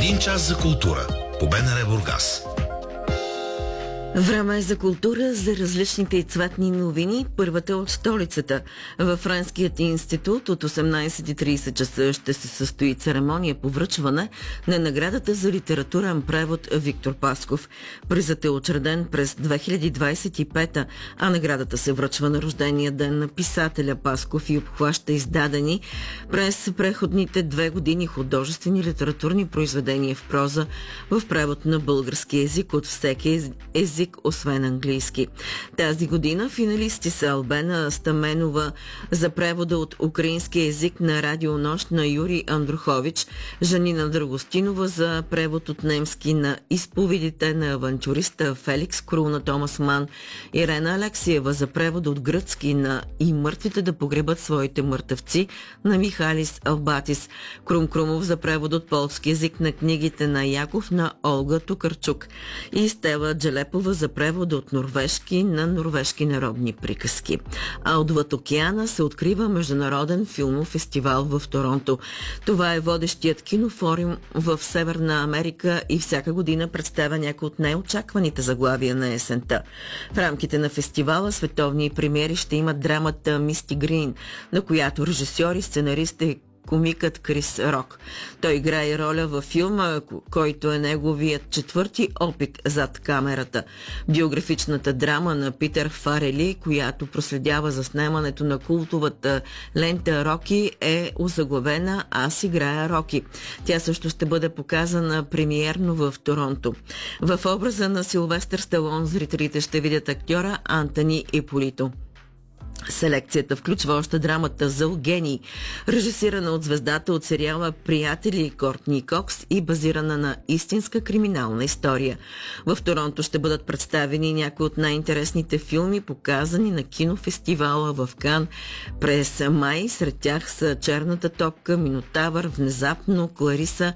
Един час за култура по БНР Бургас. Време е за култура, за различните и цветни новини. Първата от столицата. Във Френският институт от 18:30 часа ще се състои церемония по връчване на наградата за литературен превод Виктор Пасков. Призът е учреден през 2025, а наградата се връчва на рождения ден на писателя Пасков и обхваща издадени през преходните 2 години художествени литературни произведения в проза в превод на български език от всеки език, освен английски. Тази година финалисти са Албена Стаменова за превода от украински език на радионощ на Юрий Андрухович, Жанина Драгостинова за превод от немски на изповедите на авантюриста Феликс Крул на Томас Ман, Ирена Алексиева за превод от гръцки на И мъртвите да погребат своите мъртъвци на Михалис Албатис, Крум Крумов за превод от полски език на книгите на Яков на Олга Токарчук и Стела Джелепова за превода от норвежки на норвежки народни приказки. А отвъд океана се открива международен филмов фестивал в Торонто. Това е водещият кинофорум в Северна Америка и всяка година представя някои от най-очакваните заглавия на есента. В рамките на фестивала световни премиери ще имат драмата Мисти Грин, на която режисьор и сценарист е комикът Крис Рок. Той играе роля във филма, който е неговият четвърти опит зад камерата. Биографичната драма на Питер Фарели, която проследява заснемането на култовата лента Роки, е озаглавена "Аз играя Роки". Тя също ще бъде показана премиерно в Торонто. В образа на Силвестър Сталон зрителите ще видят актьора Антони Иполито. Селекцията включва още драмата "Зъл гений", режисирана от звездата от сериала "Приятели" Кортни Кокс и базирана на истинска криминална история. В Торонто ще бъдат представени някои от най-интересните филми, показани на кинофестивала в Кан през май. Сред тях са "Черната топка", "Минотавър", "Внезапно", "Клариса"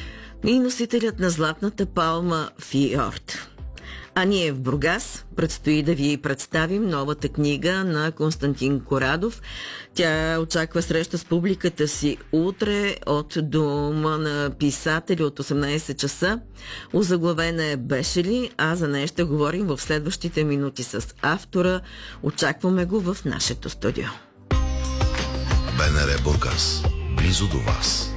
и носителят на Златната палма "Фиорд". А ние в Бургас предстои да ви представим новата книга на Константин Корадов. Тя очаква среща с публиката си утре от Дома на писатели от 18 часа. Озаглавена е "Беше ли?", а за нея ще говорим в следващите минути с автора. Очакваме го в нашето студио. БНР Бургас. Близо до вас.